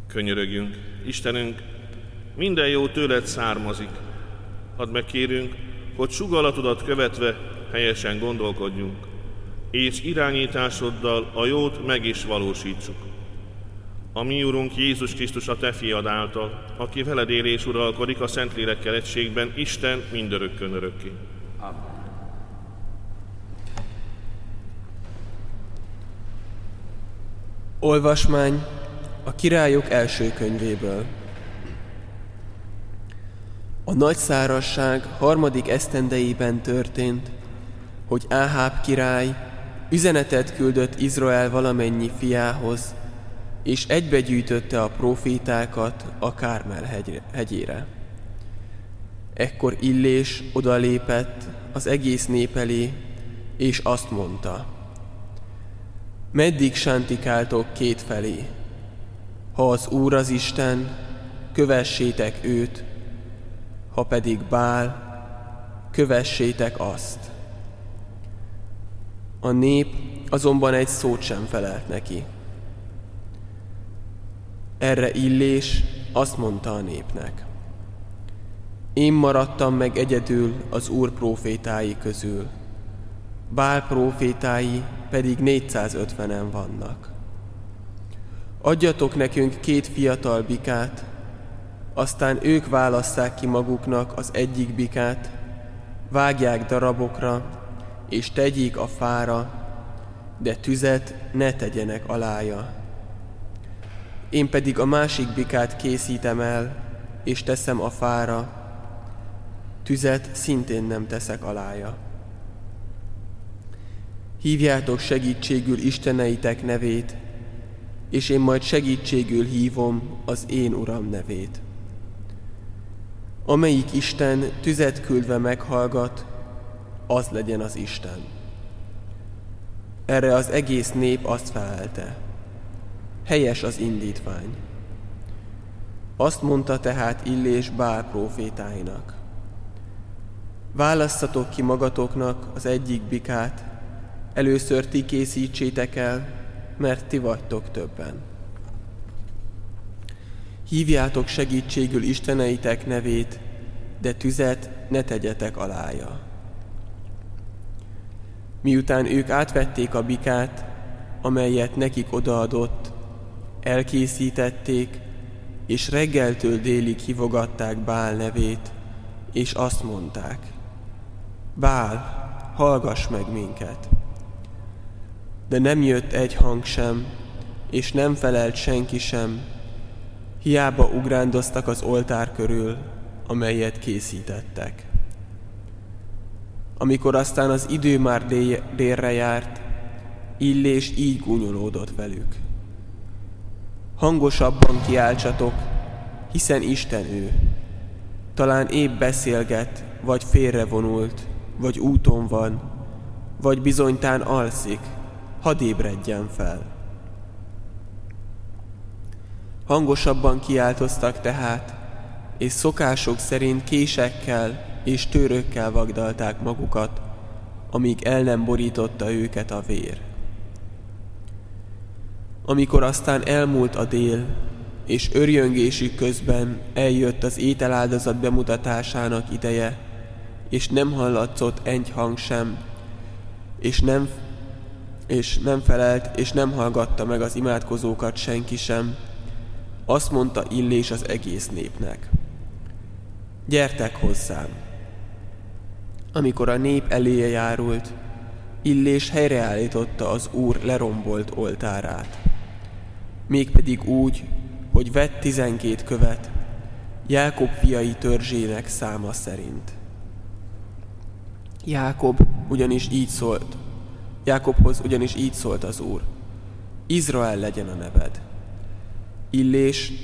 Könyörögjünk, Istenünk, minden jó tőled származik. Add meg, kérünk, hogy sugallatodat követve helyesen gondolkodjunk, és irányításoddal a jót meg is valósítsuk. A mi Urunk Jézus Krisztus a te fiad által, aki veled él és uralkodik a Szentlélekkel egységben, Isten mindörökkön örökké. Amen. Olvasmány a Királyok első könyvéből. A nagy szárazság 3. esztendejében történt, hogy Áháb király üzenetet küldött Izrael valamennyi fiához, és egybegyűjtötte a prófétákat a Kármel hegyére. Ekkor Illés odalépett az egész nép elé, és azt mondta: meddig sántikáltok kétfelé? Ha az Úr az Isten, kövessétek őt, ha pedig Bál, kövessétek azt. A nép azonban egy szót sem felelt neki. Erre Illés azt mondta a népnek: én maradtam meg egyedül az Úr prófétái közül, Bál prófétái pedig 450-en vannak. Adjatok nekünk 2 fiatal bikát, aztán ők válasszák ki maguknak az egyik bikát, vágják darabokra, és tegyék a fára, de tüzet ne tegyenek alája. Én pedig a másik bikát készítem el, és teszem a fára, tüzet szintén nem teszek alája. Hívjátok segítségül isteneitek nevét, és én majd segítségül hívom az én Uram nevét. Amelyik Isten tüzet küldve meghallgat, az legyen az Isten. Erre az egész nép azt felelte: helyes az indítvány. Azt mondta tehát Illés Bál prófétáinak: válasszatok ki magatoknak az egyik bikát, először ti készítsétek el, mert ti vagytok többen. Hívjátok segítségül isteneitek nevét, de tüzet ne tegyetek alája. Miután ők átvették a bikát, amelyet nekik odaadott, elkészítették, és reggeltől délig hívogatták Bál nevét, és azt mondták: Bál, hallgass meg minket! De nem jött egy hang sem, és nem felelt senki sem, hiába ugrándoztak az oltár körül, amelyet készítettek. Amikor aztán az idő már délre járt, Illés így gúnyolódott velük: hangosabban kiáltsatok, hiszen Isten ő. Talán épp beszélget, vagy félrevonult, vagy úton van, vagy bizonytán alszik, hadd ébredjen fel. Hangosabban kiáltoztak tehát, és szokások szerint késekkel és tőrökkel vagdalták magukat, amíg el nem borította őket a vér. Amikor aztán elmúlt a dél, és örjöngésük közben eljött az ételáldozat bemutatásának ideje, és nem hallatszott egy hang sem, és nem felelt, és nem hallgatta meg az imádkozókat senki sem, azt mondta Illés az egész népnek: gyertek hozzám! Amikor a nép eléje járult, Illés helyreállította az Úr lerombolt oltárát. Mégpedig úgy, hogy vett 12 követ, Jákob fiai törzsének száma szerint. Jákobhoz ugyanis így szólt az Úr: Izrael legyen a neved. Illés